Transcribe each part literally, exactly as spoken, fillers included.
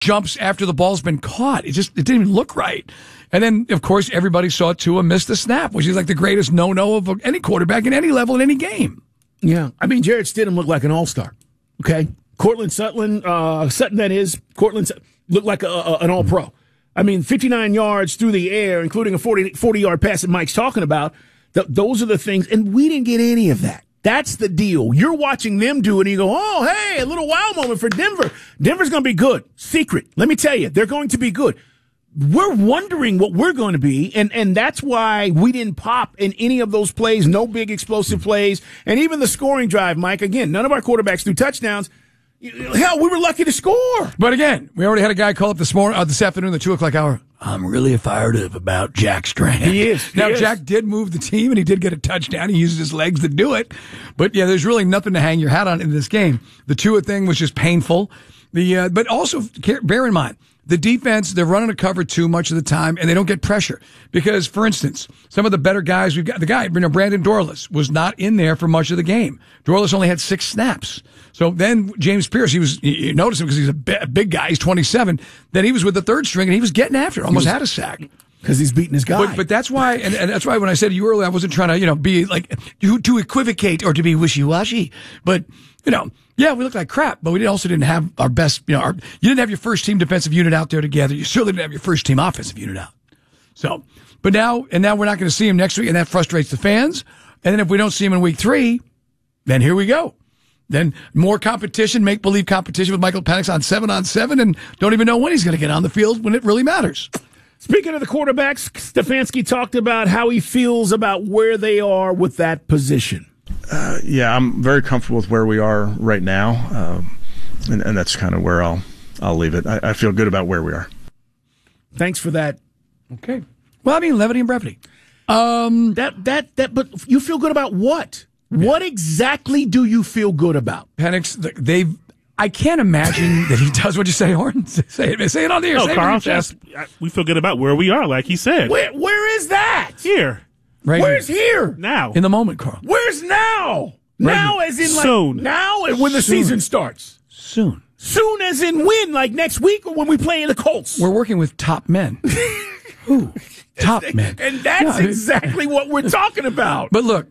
jumps after the ball's been caught. It just it didn't even look right. And then, of course, everybody saw Tua miss the snap, which is like the greatest no-no of any quarterback in any level in any game. Yeah. I mean, Jarrett Stidham looked like an all-star. Okay? Cortland Sutton, uh, Sutton that is, Cortland Sutton looked like a, a, an all-pro. I mean, fifty-nine yards through the air, including a forty-yard pass that Mike's talking about. Th- those are the things. And we didn't get any of that. That's the deal. You're watching them do it, and you go, oh, hey, a little wow moment for Denver. Denver's going to be good. Secret. Let me tell you, they're going to be good. We're wondering what we're going to be, and, and that's why we didn't pop in any of those plays, no big explosive plays, and even the scoring drive, Mike. Again, none of our quarterbacks threw touchdowns. Hell, we were lucky to score. But again, we already had a guy call up this morning, uh, this afternoon, the two o'clock hour. I'm really fired up about Jack Strand. He is. He now, is. Jack did move the team, and he did get a touchdown. He used his legs to do it. But, yeah, there's really nothing to hang your hat on in this game. The Tua thing was just painful. The uh, But also, bear in mind, the defense, they're running a cover too much of the time, and they don't get pressure. Because, for instance, some of the better guys we've got, the guy, you know, Brandon Dorlus, was not in there for much of the game. Dorlus only had six snaps. So then James Pierce, he was, you notice him because he's a big guy, he's twenty-seven. Then he was with the third string, and he was getting after it, almost was, had a sack. Because he's beating his guy. But, but that's why, and, and that's why when I said to you earlier, I wasn't trying to, you know, be like, to, to equivocate or to be wishy-washy. But, you know, yeah, we looked like crap, but we also didn't have our best, you know, our, you didn't have your first team defensive unit out there together. You certainly didn't have your first team offensive unit out. So, but now, and now we're not going to see him next week, and that frustrates the fans. And then if we don't see him in week three, then here we go. Then more competition, make-believe competition with Michael Penix on seven on seven, and don't even know when he's going to get on the field when it really matters. Speaking of the quarterbacks, Stefanski talked about how he feels about where they are with that position. Uh, yeah, I'm very comfortable with where we are right now, um, and, and that's kind of where I'll I'll leave it. I, I feel good about where we are. Thanks for that. Okay. Well, I mean, levity and brevity. Um, that that that, but you feel good about what? Yeah. What exactly do you feel good about? Penix, they've. I can't imagine that he does what you say, Horn. Say it, say it on the air. No, say Carl, it just, we feel good about where we are, like he said. Where where is that? Here. Right Where's here? here? Now. In the moment, Carl. Where's now? Right now here. as in like soon. Now and when the Soon. season starts. Soon. Soon as in when? Like next week or when we play in the Colts? We're working with top men. Who? Top men. And that's Yeah, I mean- exactly what we're talking about. But look,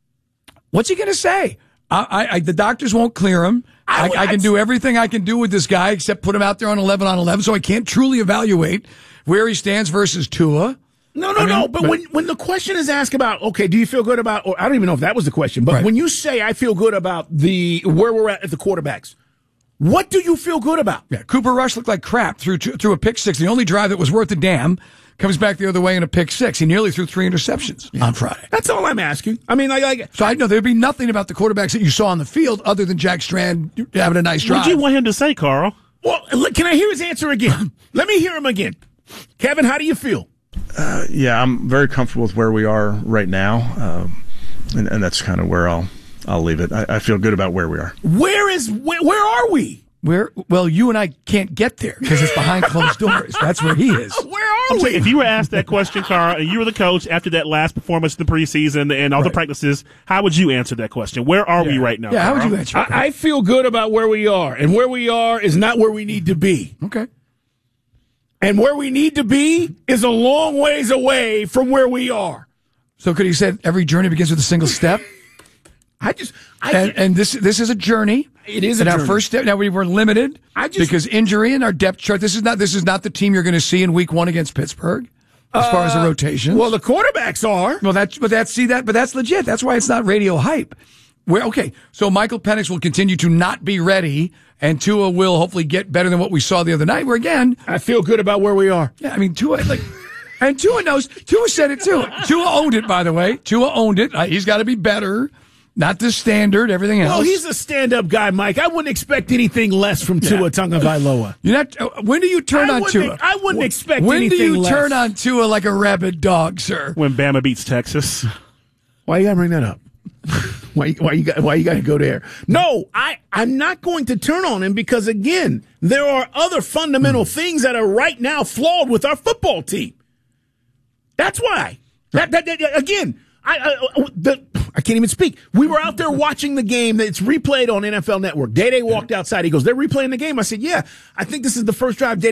what's he going to say? I, I, I, the doctors won't clear him. I, I, I can do everything I can do with this guy except put him out there on eleven on eleven, so I can't truly evaluate where he stands versus Tua. No, no, I mean, no. But, but- when, when the question is asked about, okay, do you feel good about, or I don't even know if that was the question, but Right. when you say I feel good about the where we're at at the quarterbacks, what do you feel good about? Yeah, Cooper Rush looked like crap through through a pick six. The only drive that was worth a damn comes back the other way in a pick six. He nearly threw three interceptions yeah. on Friday. That's all I'm asking. I mean, like, like so I know there'd be nothing about the quarterbacks that you saw on the field other than Jack Strand having a nice drive. What do you want him to say, Carl? Well, can I hear his answer again? Let me hear him again. Kevin, how do you feel? Uh, yeah, I'm very comfortable with where we are right now, um, and, and that's kind of where I'll I'll leave it. I, I feel good about where we are. Where is where, where are we? Where? Well, you and I can't get there because it's behind closed doors. That's where he is. Where are I'm we? saying, if you were asked that question, Carl, and you were the coach after that last performance in the preseason and all Right. the practices, how would you answer that question? Where are Yeah. we right now? Yeah, how would Carl? you answer it? I, I feel good about where we are, and where we are is not where we need to be. Okay. And where we need to be is a long ways away from where we are. So could he said every journey begins with a single step? I just, I and, and this this is a journey. It is a and our journey. first step. Now we were limited I just- because injury and our depth chart. This is not this is not the team you're going to see in week one against Pittsburgh as far as the rotation. well, the quarterbacks are. well, that's but that's see that, but that's legit. That's why it's not radio hype. Where okay, so Michael Penix will continue to not be ready, and Tua will hopefully get better than what we saw the other night. Where again, I feel good about where we are. yeah, I mean Tua like. And Tua knows. Tua said it too. Tua owned it, by the way. Tua owned it. Uh, he's got to be better. Not the standard, everything else. Well, he's a stand-up guy, Mike. I wouldn't expect anything less from Tua Tagovailoa. You're not. Uh, when do you turn I on wouldn't- Tua? I wouldn't expect when anything do you less. turn on Tua like a rabid dog, sir? When Bama beats Texas. Why you gotta bring that up? why, why you got? Why you gotta go there? No, I, I'm not going to turn on him because again, there are other fundamental things that are right now flawed with our football team. That's why. That, that, that again, I, I the I can't even speak. We were out there watching the game. It's replayed on N F L Network. Day Day walked outside. He goes, they're replaying the game. I said, yeah, I think this is the first drive Day